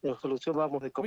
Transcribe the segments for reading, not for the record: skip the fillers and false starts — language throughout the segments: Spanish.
En solución vamos de...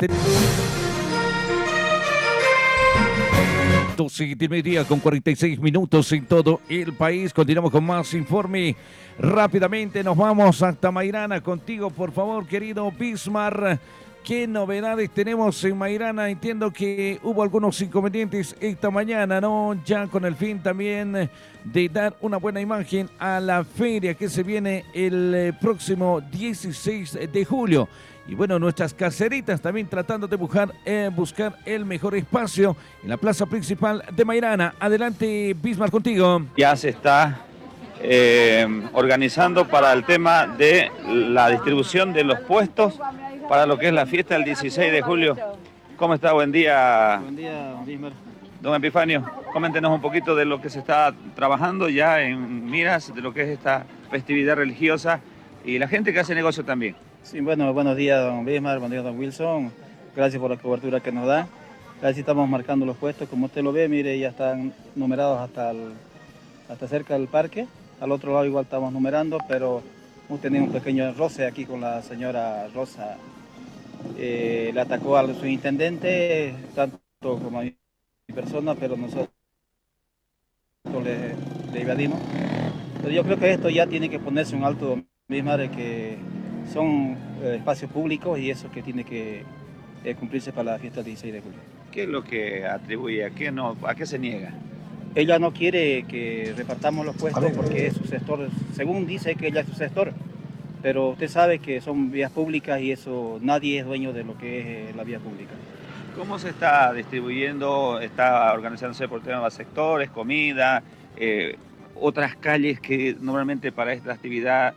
12 del mediodía con 46 minutos en todo el país. Continuamos con más informe. Rápidamente nos vamos hasta Mairana. Contigo, por favor, querido Bismar. ¿Qué novedades tenemos en Mairana? Entiendo que hubo algunos inconvenientes esta mañana, ¿no? Ya con el fin también de dar una buena imagen a la feria que se viene el próximo 16 de julio. Y bueno, nuestras caseritas también tratando de buscar el mejor espacio en la plaza principal de Mairana. Adelante, Bismar, contigo. Ya se está organizando para el tema de la distribución de los puestos para lo que es la fiesta del 16 de julio. ¿Cómo está? Buen día. Buen día, don Bismar. Don Epifanio, coméntenos un poquito de lo que se está trabajando ya en miras de lo que es esta festividad religiosa y la gente que hace negocio también. Sí, bueno, buenos días, don Bismar, buenos días, don Wilson. Gracias por la cobertura que nos da. Casi estamos marcando los puestos, como usted lo ve, mire, ya están numerados hasta cerca del parque. Al otro lado igual estamos numerando, pero hemos tenido un pequeño roce aquí con la señora Rosa. Le atacó a su intendente, tanto como a mi persona, pero nosotros le evadimos. Pero yo creo que esto ya tiene que ponerse un alto, don Bismar, que son espacios públicos y eso que tiene que cumplirse para la fiesta del 16 de julio. ¿Qué es lo que atribuye? ¿A qué se niega? Ella no quiere que repartamos los puestos porque es su sector, según dice que ella es su sector, pero usted sabe que son vías públicas y eso nadie es dueño de lo que es la vía pública. ¿Cómo se está distribuyendo? ¿Está organizándose por temas de sectores, comida, otras calles que normalmente para esta actividad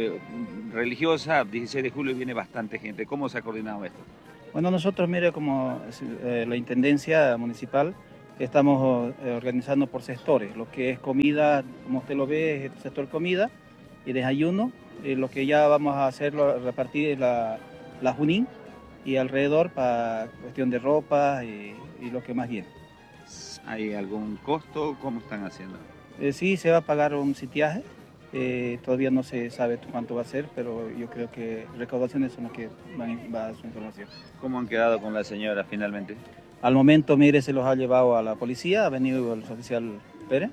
religiosa, 16 de julio, viene bastante gente? ¿Cómo se ha coordinado esto? Bueno, nosotros, mire, como la Intendencia Municipal, estamos organizando por sectores. Lo que es comida, como usted lo ve, es el sector comida y desayuno. Lo que ya vamos a hacer, repartir es la Junín y alrededor para cuestión de ropa y lo que más viene. ¿Hay algún costo? ¿Cómo están haciendo? Sí, se va a pagar un sitiaje. Todavía no se sabe cuánto va a ser, pero yo creo que recaudaciones son las que va a dar su información. ¿Cómo han quedado con la señora finalmente? Al momento, mire, se los ha llevado a la policía, ha venido el oficial Pérez,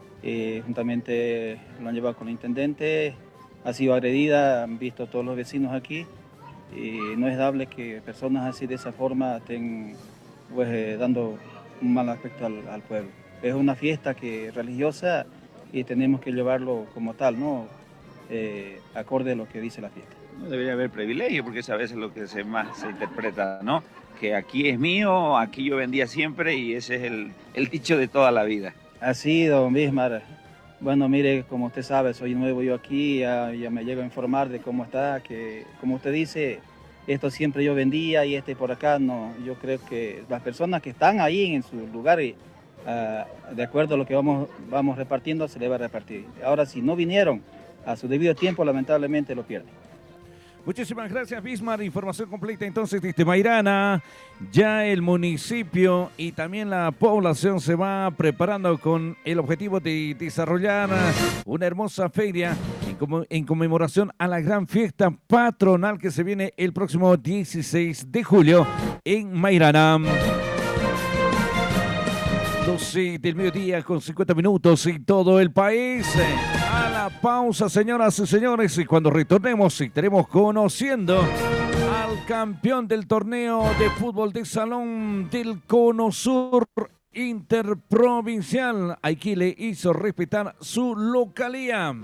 juntamente lo han llevado con el intendente, ha sido agredida, han visto todos los vecinos aquí, y no es dable que personas así de esa forma estén pues, dando un mal aspecto al pueblo. Es una fiesta religiosa y tenemos que llevarlo como tal, ¿no? Acorde a lo que dice la fiesta. No debería haber privilegio, porque es a veces lo que más se interpreta, ¿no? Que aquí es mío, aquí yo vendía siempre y ese es el dicho de toda la vida. Así, don Bismar. Bueno, mire, como usted sabe, soy nuevo yo aquí, ya me llego a informar de cómo está, que como usted dice, esto siempre yo vendía y por acá no. Yo creo que las personas que están ahí en su lugar, de acuerdo a lo que vamos repartiendo, se le va a repartir. Ahora, si no vinieron a su debido tiempo, lamentablemente lo pierden. Muchísimas gracias, Bismar. Información completa entonces desde Mairana. Ya el municipio y también la población se va preparando con el objetivo de desarrollar una hermosa feria en conmemoración a la gran fiesta patronal que se viene el próximo 16 de julio en Mairana. 12 del mediodía con 50 minutos en todo el país. A la pausa, señoras y señores, y cuando retornemos estaremos conociendo al campeón del torneo de fútbol de salón del Cono Sur Interprovincial. Aquí le hizo respetar su localía.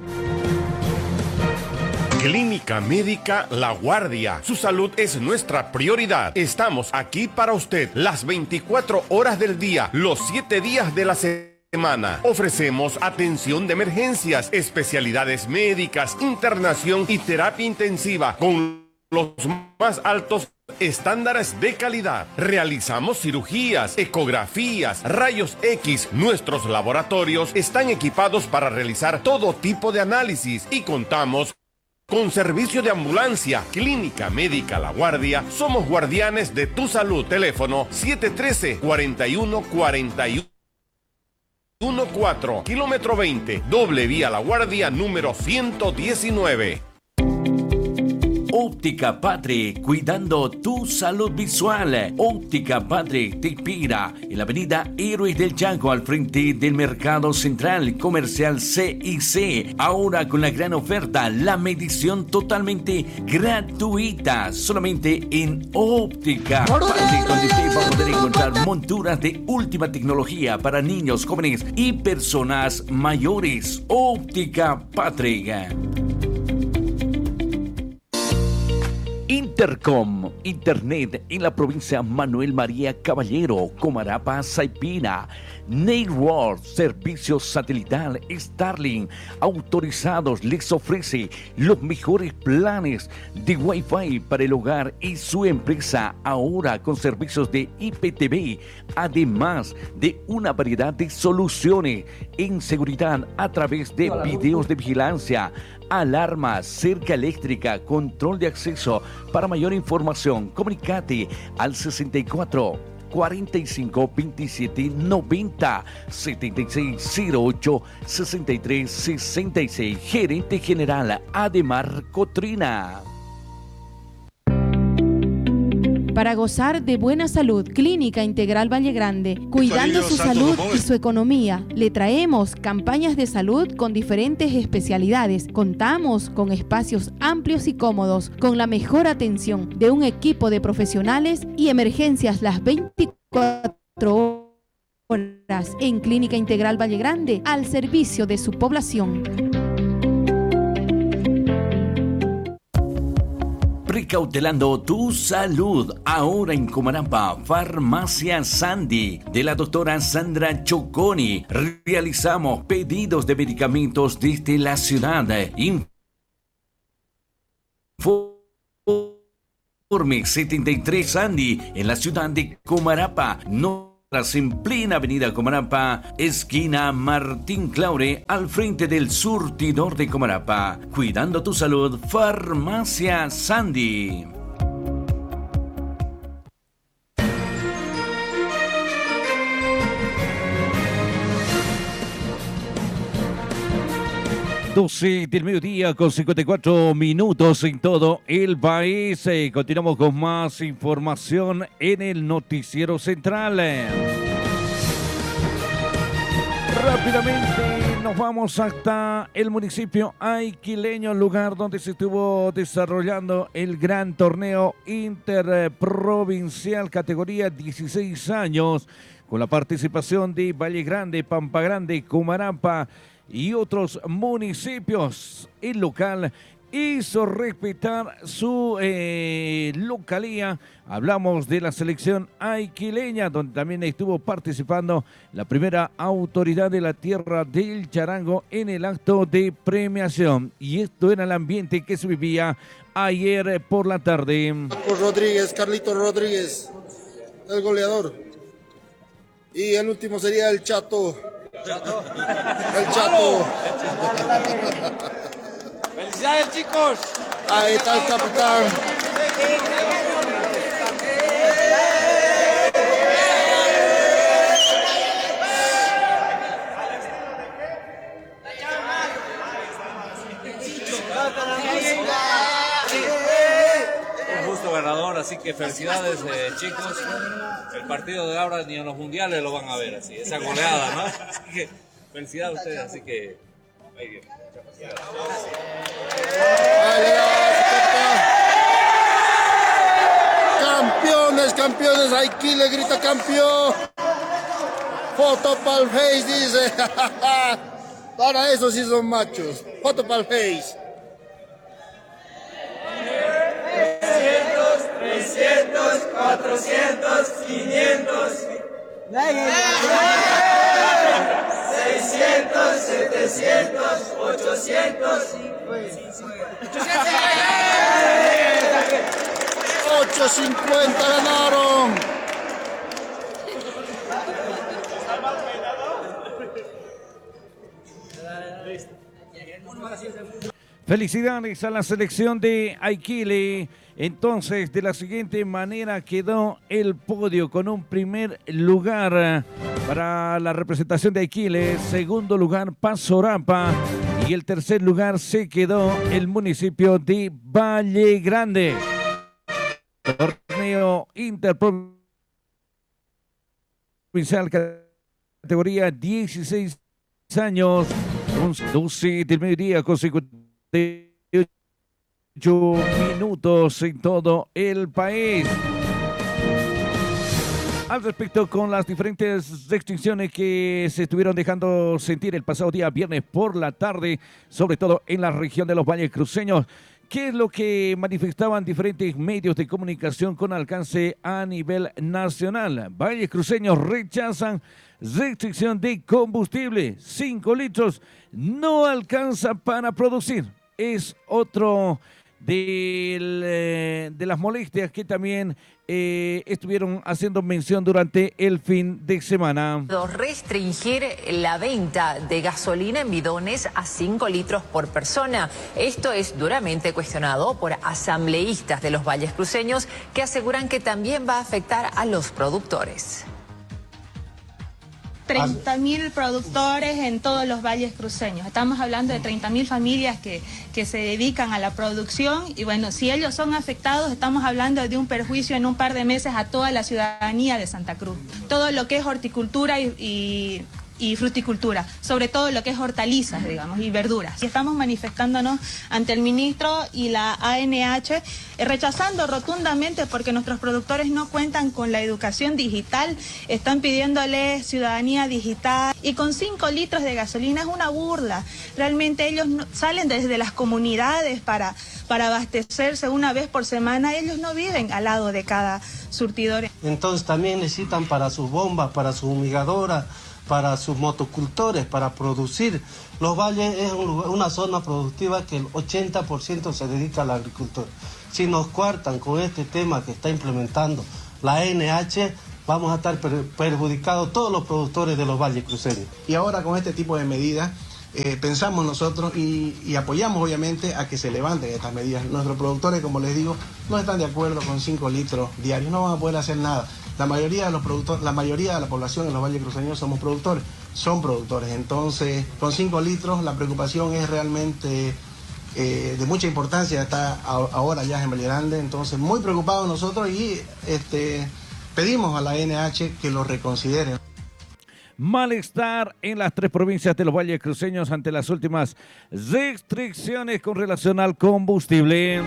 Clínica Médica La Guardia. Su salud es nuestra prioridad. Estamos aquí para usted las 24 horas del día, los 7 días de la semana. Ofrecemos atención de emergencias, especialidades médicas, internación y terapia intensiva con los más altos estándares de calidad. Realizamos cirugías, ecografías, rayos X. Nuestros laboratorios están equipados para realizar todo tipo de análisis y contamos con servicio de ambulancia. Clínica Médica La Guardia. Somos guardianes de tu salud. Teléfono 713-4141-4. Kilómetro 20. Doble vía La Guardia número 119. Óptica Padre, cuidando tu salud visual. Óptica Padre te inspira en la avenida Héroes del Chaco, al frente del Mercado Central Comercial CIC. Ahora con la gran oferta, la medición totalmente gratuita, solamente en Óptica Padre, donde usted va a poder encontrar monturas de última tecnología para niños, jóvenes y personas mayores. Óptica Padre. Intercom, Internet en la provincia Manuel María Caballero, Comarapa, Saipina. Network, servicio satelital Starlink, autorizados, les ofrece los mejores planes de Wi-Fi para el hogar y su empresa, ahora con servicios de IPTV, además de una variedad de soluciones en seguridad a través de videos de vigilancia, alarma, cerca eléctrica, control de acceso. Para mayor información, comunicate al 64 45 27 90 76 08 63 66. Gerente General Ademar Cotrina. Para gozar de buena salud, Clínica Integral Valle Grande, cuidando su salud y su economía. Le traemos campañas de salud con diferentes especialidades. Contamos con espacios amplios y cómodos, con la mejor atención de un equipo de profesionales y emergencias las 24 horas en Clínica Integral Valle Grande, al servicio de su población. Precautelando tu salud, ahora en Comarapa, Farmacia Sandy, de la doctora Sandra Choconi. Realizamos pedidos de medicamentos desde la ciudad. Informe 73 Sandy, en la ciudad de Comarapa. En plena avenida Comarapa, esquina Martín Claure, al frente del surtidor de Comarapa. Cuidando tu salud, Farmacia Sandy. Del mediodía con 54 minutos en todo el país. Continuamos con más información en el noticiero central. Rápidamente nos vamos hasta el municipio aiquileño, lugar donde se estuvo desarrollando el gran torneo interprovincial categoría 16 años, con la participación de Valle Grande, Pampa Grande, Comarapa y otros municipios. El local hizo respetar su localía. Hablamos de la selección aiquileña, donde también estuvo participando la primera autoridad de la tierra del Charango en el acto de premiación. Y esto era el ambiente que se vivía ayer por la tarde. Carlito Rodríguez, el goleador. Y el último sería el Chato. El Chato. ¡Felicidades, chicos! Ahí está el capitán. Un justo ganador, así que felicidades, chicos. El partido de ahora ni en los mundiales lo van a ver así, esa goleada, ¿no? Así que felicidades a ustedes, así que... Campeones, campeones, aquí le grita campeón. Foto pa'l Face, dice. Para eso sí son machos. Foto pa'l Face. 300, 400, 500. 600, 700, 800. 850 ganaron. Felicidades a la selección de Aiquile. Entonces, de la siguiente manera quedó el podio con un primer lugar para la representación de Aiquile, segundo lugar Pazorapa Y el tercer lugar se quedó el municipio de Valle Grande. Torneo interprovincial categoría 16 años, 12 del mediodía con 58 minutos en todo el país. Al respecto, con las diferentes restricciones que se estuvieron dejando sentir el pasado día viernes por la tarde, sobre todo en la región de los Valles Cruceños, ¿qué es lo que manifestaban diferentes medios de comunicación con alcance a nivel nacional? Valles Cruceños rechazan restricción de combustible. 5 litros no alcanza para producir. Es otro de las molestias que también estuvieron haciendo mención durante el fin de semana. Restringir la venta de gasolina en bidones a 5 litros por persona. Esto es duramente cuestionado por asambleístas de los Valles Cruceños que aseguran que también va a afectar a los productores. 30.000 productores en todos los valles cruceños. Estamos hablando de 30.000 familias que se dedican a la producción y bueno, si ellos son afectados, estamos hablando de un perjuicio en un par de meses a toda la ciudadanía de Santa Cruz. Todo lo que es horticultura y fruticultura, sobre todo lo que es hortalizas, digamos, y verduras. Y estamos manifestándonos ante el ministro y la ANH, rechazando rotundamente porque nuestros productores no cuentan con la educación digital, están pidiéndole ciudadanía digital y con 5 litros de gasolina es una burla. Realmente ellos salen desde las comunidades para abastecerse una vez por semana, ellos no viven al lado de cada surtidor. Entonces también necesitan para sus bombas, para sus humigadoras, para sus motocultores, para producir. Los valles es una zona productiva que el 80% se dedica a la agricultura. Si nos coartan con este tema que está implementando la ANH, vamos a estar perjudicados todos los productores de los valles cruceños. Y ahora con este tipo de medidas, pensamos nosotros y apoyamos obviamente a que se levanten estas medidas. Nuestros productores, como les digo, no están de acuerdo con 5 litros diarios, no van a poder hacer nada. La mayoría de los productores, la mayoría de la población en los valles cruceños son productores. Entonces, con 5 litros la preocupación es realmente de mucha importancia, está ahora ya en Valle Grande, entonces muy preocupados nosotros y pedimos a la ANH que lo reconsidere. Malestar en las 3 provincias de los Valles Cruceños ante las últimas restricciones con relación al combustible.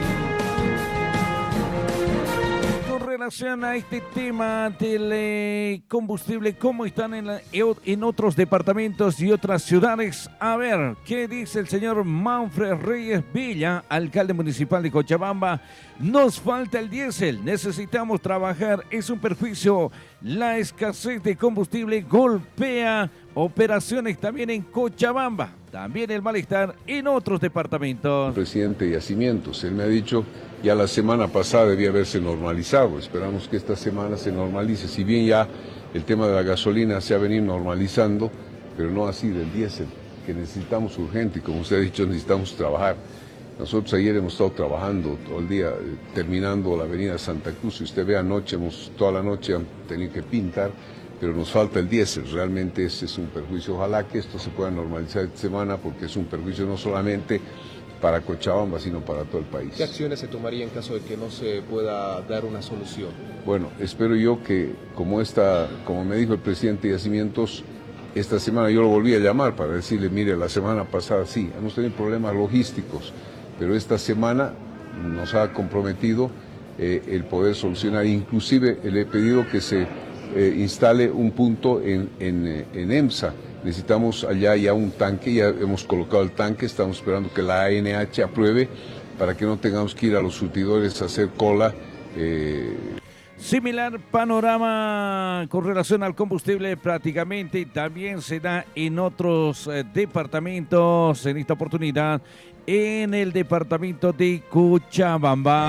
Relación a este tema del combustible, ¿cómo están en otros departamentos y otras ciudades? A ver, ¿qué dice el señor Manfred Reyes Villa, alcalde municipal de Cochabamba? Nos falta el diésel, necesitamos trabajar, es un perjuicio. La escasez de combustible golpea operaciones también en Cochabamba. También el malestar en otros departamentos. Presidente de Yacimientos, él me ha dicho ya la semana pasada debía haberse normalizado. Esperamos que esta semana se normalice. Si bien ya el tema de la gasolina se ha venido normalizando, pero no así del diésel, que necesitamos urgente y como usted ha dicho necesitamos trabajar. Nosotros ayer hemos estado trabajando todo el día, terminando la avenida Santa Cruz. Si usted ve anoche, toda la noche han tenido que pintar, pero nos falta el diésel. Realmente ese es un perjuicio. Ojalá que esto se pueda normalizar esta semana porque es un perjuicio no solamente para Cochabamba, sino para todo el país. ¿Qué acciones se tomaría en caso de que no se pueda dar una solución? Bueno, espero yo que como me dijo el presidente de Yacimientos, esta semana yo lo volví a llamar para decirle, mire, la semana pasada sí, hemos tenido problemas logísticos, pero esta semana nos ha comprometido el poder solucionar. Inclusive le he pedido que se instale un punto en EMSA. Necesitamos allá ya un tanque, ya hemos colocado el tanque, estamos esperando que la ANH apruebe para que no tengamos que ir a los surtidores a hacer cola. Similar panorama con relación al combustible prácticamente también se da en otros departamentos, en esta oportunidad en el departamento de Cochabamba.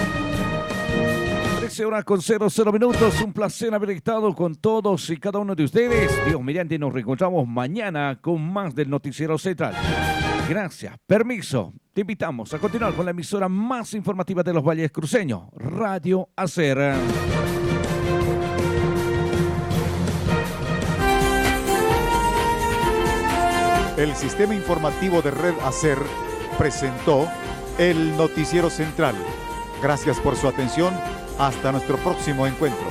13:00, un placer haber estado con todos y cada uno de ustedes. Dios mediante, nos reencontramos mañana con más del Noticiero Central. Gracias, permiso. Te invitamos a continuar con la emisora más informativa de los Valles Cruceños, Radio Acer. El Sistema Informativo de Red ACER presentó el Noticiero Central. Gracias por su atención. Hasta nuestro próximo encuentro.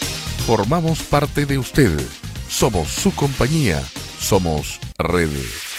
Formamos parte de usted. Somos su compañía. Somos Red.